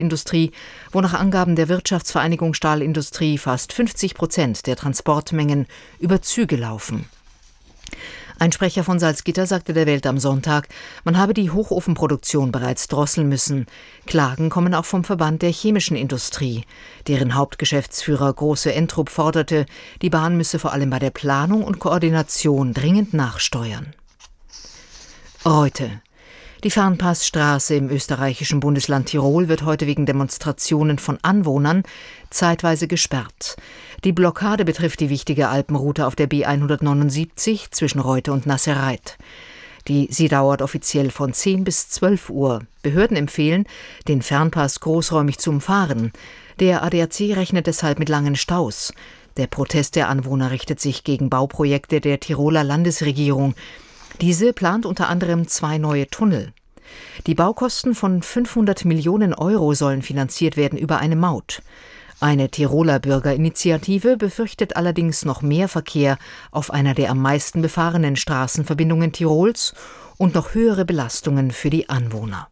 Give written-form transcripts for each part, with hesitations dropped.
Stahlindustrie, wo nach Angaben der Wirtschaftsvereinigung Stahlindustrie fast 50% der Transportmengen über Züge laufen. Ein Sprecher von Salzgitter sagte der Welt am Sonntag, man habe die Hochofenproduktion bereits drosseln müssen. Klagen kommen auch vom Verband der chemischen Industrie. Deren Hauptgeschäftsführer Große Entrup forderte, die Bahn müsse vor allem bei der Planung und Koordination dringend nachsteuern. Reute. Die Fernpassstraße im österreichischen Bundesland Tirol wird heute wegen Demonstrationen von Anwohnern zeitweise gesperrt. Die Blockade betrifft die wichtige Alpenroute auf der B179 zwischen Reute und Nasserreit. Sie dauert offiziell von 10 bis 12 Uhr. Behörden empfehlen, den Fernpass großräumig zu umfahren. Der ADAC rechnet deshalb mit langen Staus. Der Protest der Anwohner richtet sich gegen Bauprojekte der Tiroler Landesregierung. Diese plant unter anderem 2 neue Tunnel. Die Baukosten von 500 Millionen Euro sollen finanziert werden über eine Maut. Eine Tiroler Bürgerinitiative befürchtet allerdings noch mehr Verkehr auf einer der am meisten befahrenen Straßenverbindungen Tirols und noch höhere Belastungen für die Anwohner.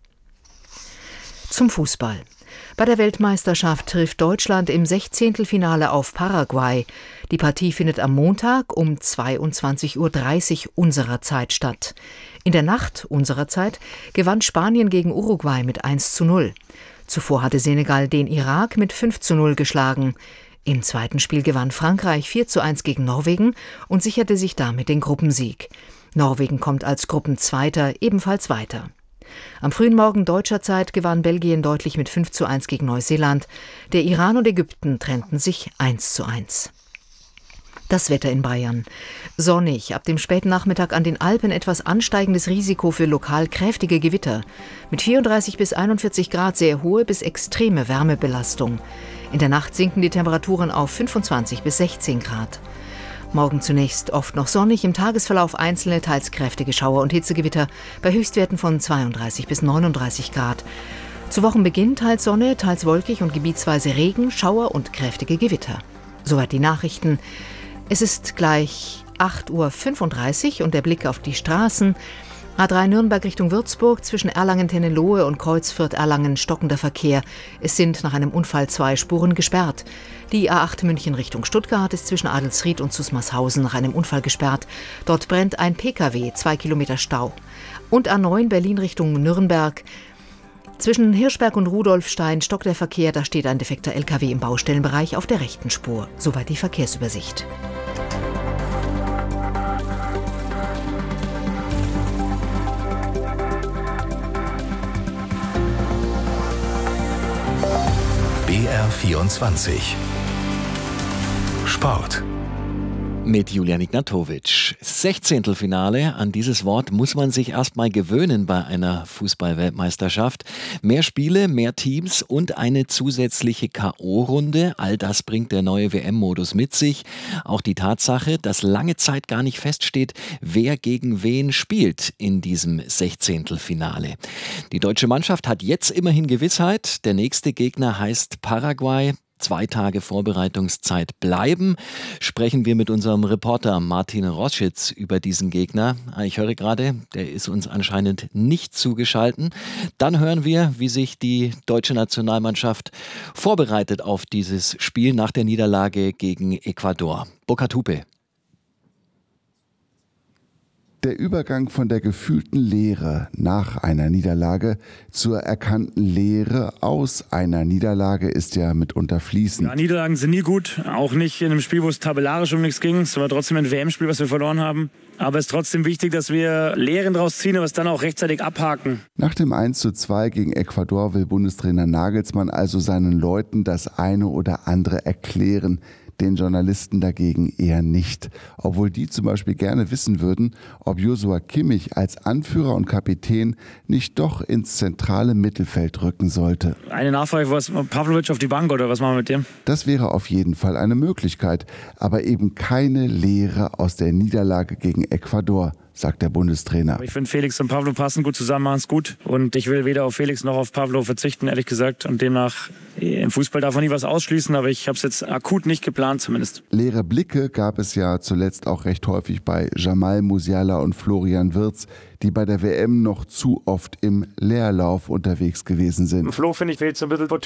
Zum Fußball. Bei der Weltmeisterschaft trifft Deutschland im 16. auf Paraguay. Die Partie findet am Montag um 22:30 Uhr unserer Zeit statt. In der Nacht unserer Zeit gewann Spanien gegen Uruguay mit 1:0. Zuvor hatte Senegal den Irak mit 5:0 geschlagen. Im zweiten Spiel gewann Frankreich 4:1 gegen Norwegen und sicherte sich damit den Gruppensieg. Norwegen kommt als Gruppenzweiter ebenfalls weiter. Am frühen Morgen deutscher Zeit gewann Belgien deutlich mit 5:1 gegen Neuseeland. Der Iran und Ägypten trennten sich 1:1. Das Wetter in Bayern. Sonnig, ab dem späten Nachmittag an den Alpen etwas ansteigendes Risiko für lokal kräftige Gewitter. Mit 34 bis 41 Grad sehr hohe bis extreme Wärmebelastung. In der Nacht sinken die Temperaturen auf 25 bis 16 Grad. Morgen zunächst oft noch sonnig, im Tagesverlauf einzelne, teils kräftige Schauer und Hitzegewitter bei Höchstwerten von 32 bis 39 Grad. Zu Wochenbeginn teils Sonne, teils wolkig und gebietsweise Regen, Schauer und kräftige Gewitter. Soweit die Nachrichten. Es ist gleich 8:35 Uhr und der Blick auf die Straßen. A3 Nürnberg Richtung Würzburg, zwischen Erlangen-Tennelohe und Kreuzfürth-Erlangen stockender Verkehr. Es sind nach einem Unfall 2 Spuren gesperrt. Die A8 München Richtung Stuttgart ist zwischen Adelsried und Zusmarshausen nach einem Unfall gesperrt. Dort brennt ein Pkw, 2 Kilometer Stau. Und A9 Berlin Richtung Nürnberg. Zwischen Hirschberg und Rudolfstein stockt der Verkehr, da steht ein defekter LKW im Baustellenbereich auf der rechten Spur. Soweit die Verkehrsübersicht. BR24 Sport mit Julian Ignatowitsch. 16. An dieses Wort muss man sich erstmal gewöhnen bei einer Fußball-Weltmeisterschaft. Mehr Spiele, mehr Teams und eine zusätzliche K.O.-Runde. All das bringt der neue WM-Modus mit sich. Auch die Tatsache, dass lange Zeit gar nicht feststeht, wer gegen wen spielt in diesem 16. Die deutsche Mannschaft hat jetzt immerhin Gewissheit. Der nächste Gegner heißt Paraguay. 2 Tage Vorbereitungszeit bleiben. Sprechen wir mit unserem Reporter Martin Roschitz über diesen Gegner. Ich höre gerade, der ist uns anscheinend nicht zugeschaltet. Dann hören wir, wie sich die deutsche Nationalmannschaft vorbereitet auf dieses Spiel nach der Niederlage gegen Ecuador. Burkhard Hupe. Der Übergang von der gefühlten Leere nach einer Niederlage zur erkannten Lehre aus einer Niederlage ist ja mitunter fließend. Ja, Niederlagen sind nie gut, auch nicht in einem Spiel, wo es tabellarisch um nichts ging. Es war trotzdem ein WM-Spiel, was wir verloren haben. Aber es ist trotzdem wichtig, dass wir Lehren draus ziehen, aber es dann auch rechtzeitig abhaken. Nach dem 1:2 gegen Ecuador will Bundestrainer Nagelsmann also seinen Leuten das eine oder andere erklären. Den Journalisten dagegen eher nicht. Obwohl die zum Beispiel gerne wissen würden, ob Joshua Kimmich als Anführer und Kapitän nicht doch ins zentrale Mittelfeld rücken sollte. Eine Nachfrage, was Pavlovic auf die Bank oder was machen wir mit dem? Das wäre auf jeden Fall eine Möglichkeit, aber eben keine Lehre aus der Niederlage gegen Ecuador, sagt der Bundestrainer. Ich finde, Felix und Pavlo passen gut zusammen, machen es gut. Und ich will weder auf Felix noch auf Pavlo verzichten, ehrlich gesagt. Und demnach, im Fußball darf man nie was ausschließen, aber ich habe es jetzt akut nicht geplant zumindest. Leere Blicke gab es ja zuletzt auch recht häufig bei Jamal Musiala und Florian Wirtz, die bei der WM noch zu oft im Leerlauf unterwegs gewesen sind. Flo, finde ich, fehlt so ein bisschen